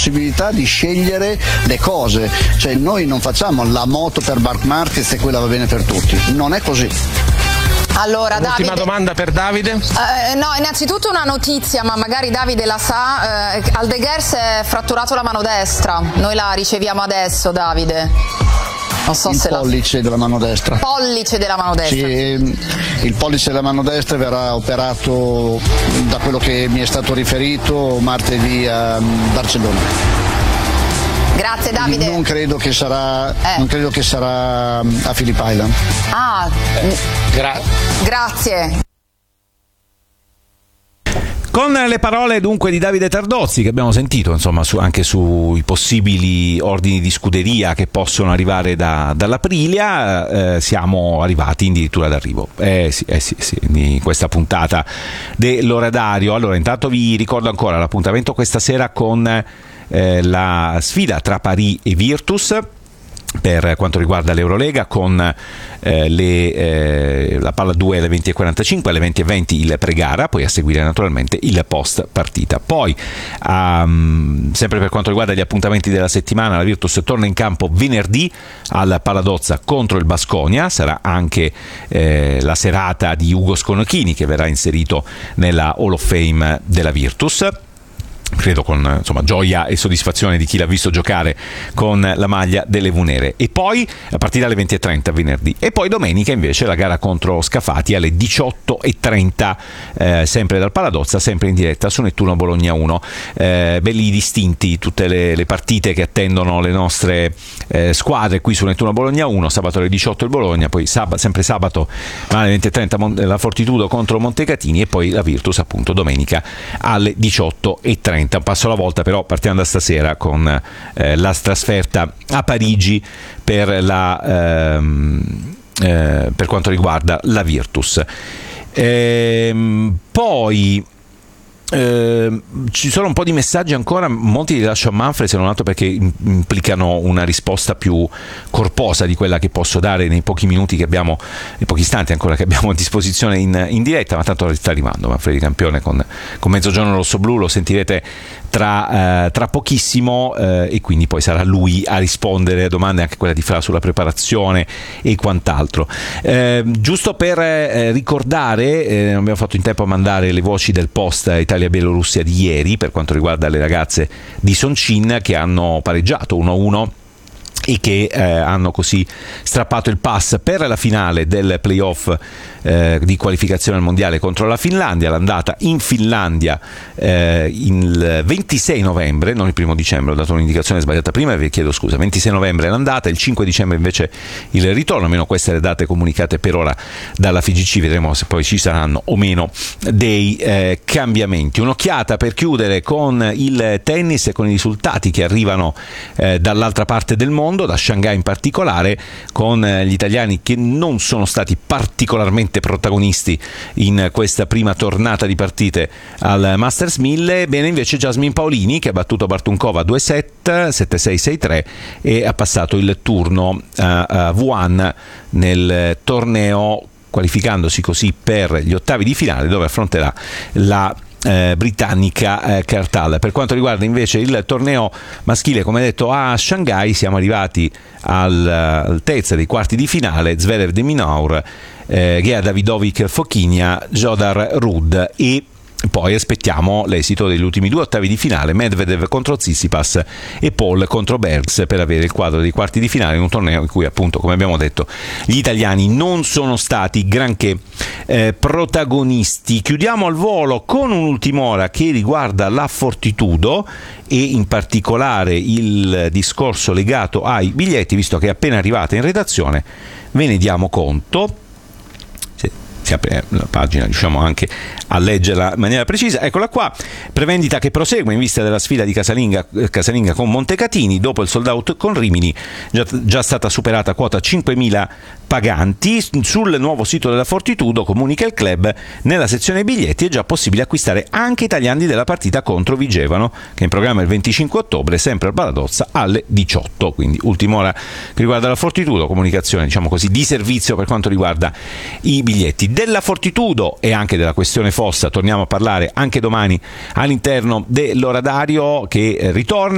possibilità di scegliere le cose, cioè noi non facciamo la moto per Marc Marquez e quella va bene per tutti, non è così. Allora, Ultima Davide, domanda per Davide. No, innanzitutto una notizia, ma magari Davide la sa. Aldeguer si è fratturato la mano destra. Noi la riceviamo adesso, Davide. Non so se pollice della mano destra. Pollice della mano destra. Sì, il pollice della mano destra verrà operato, da quello che mi è stato riferito, martedì a Barcellona. Grazie Davide. Non credo che sarà a Phillip Island. Grazie. Con le parole dunque di Davide Tardozzi, che abbiamo sentito insomma anche sui possibili ordini di scuderia che possono arrivare dall'Aprilia, siamo arrivati addirittura d'arrivo sì, di questa puntata dell'Orario. Allora, intanto vi ricordo ancora l'appuntamento questa sera con la sfida tra Paris e Virtus per quanto riguarda l'Eurolega, con la palla 2 alle 20:45, alle 20:20 il pre-gara, poi a seguire naturalmente il post partita. Poi sempre per quanto riguarda gli appuntamenti della settimana, la Virtus torna in campo venerdì al Paladozza contro il Baskonia. Sarà anche la serata di Ugo Sconocchini, che verrà inserito nella Hall of Fame della Virtus, credo con gioia e soddisfazione di chi l'ha visto giocare con la maglia delle Venere. E poi a partire dalle 20:30 venerdì, e poi domenica invece la gara contro Scafati alle 18:30 sempre dal Paladozza, sempre in diretta su Nettuno Bologna 1. Belli distinti tutte le partite che attendono le nostre squadre qui su Nettuno Bologna 1. Sabato alle 18 il Bologna, poi sempre sabato alle 20:30 la Fortitudo contro Montecatini, e poi la Virtus appunto domenica alle 18:30. Un passo alla volta, però partiamo da stasera con la trasferta a Parigi per quanto riguarda la Virtus. Poi ci sono un po' di messaggi ancora, molti li lascio a Manfred se non altro perché implicano una risposta più corposa di quella che posso dare nei pochi minuti che abbiamo, nei pochi istanti ancora che abbiamo a disposizione in diretta, ma tanto sta arrivando Manfredi Campione con Mezzogiorno Rossoblu, lo sentirete tra pochissimo, e quindi poi sarà lui a rispondere a domande, anche quella di Fra sulla preparazione e quant'altro. Giusto per ricordare, non abbiamo fatto in tempo a mandare le voci del post Italia-Bielorussia di ieri per quanto riguarda le ragazze di Soncin, che hanno pareggiato 1-1 e che hanno così strappato il pass per la finale del playoff di qualificazione al mondiale contro la Finlandia. L'andata in Finlandia il 26 novembre, non il 1 dicembre, ho dato un'indicazione sbagliata prima e vi chiedo scusa. 26 novembre l'andata, il 5 dicembre invece il ritorno, almeno queste le date comunicate per ora dalla FIGC, vedremo se poi ci saranno o meno dei cambiamenti. Un'occhiata per chiudere con il tennis e con i risultati che arrivano dall'altra parte del mondo, da Shanghai in particolare, con gli italiani che non sono stati particolarmente protagonisti in questa prima tornata di partite al Masters 1000. Bene invece Jasmine Paolini, che ha battuto Bartunkova 2-7, 7-6, 6-3 e ha passato il turno a Wuhan nel torneo, qualificandosi così per gli ottavi di finale, dove affronterà la britannica Kartal. Per quanto riguarda invece il torneo maschile, come detto a Shanghai, siamo arrivati all'altezza dei quarti di finale: Zverev De Minaur, Gea Davidovic Fokina, Jodar Rud, e poi aspettiamo l'esito degli ultimi due ottavi di finale: Medvedev contro Tsitsipas e Paul contro Bergs, per avere il quadro dei quarti di finale in un torneo in cui, appunto, come abbiamo detto, gli italiani non sono stati granché protagonisti. Chiudiamo al volo con un'ultima ora che riguarda la Fortitudo e in particolare il discorso legato ai biglietti, visto che è appena arrivata in redazione. Ve ne diamo conto. Si apre la pagina, riusciamo anche a leggerla in maniera precisa. Eccola qua: prevendita che prosegue in vista della sfida di casalinga con Montecatini. Dopo il sold out con Rimini, già stata superata quota 5.000 paganti. Sul nuovo sito della Fortitudo, comunica il club, nella sezione biglietti è già possibile acquistare anche i tagliandi della partita contro Vigevano, che è in programma il 25 ottobre, sempre al Paladozza alle 18. Quindi ultima ora che riguarda la Fortitudo, comunicazione diciamo così di servizio per quanto riguarda i biglietti. Della Fortitudo e anche della questione Fossa torniamo a parlare anche domani all'interno dell'Orario, che ritorna.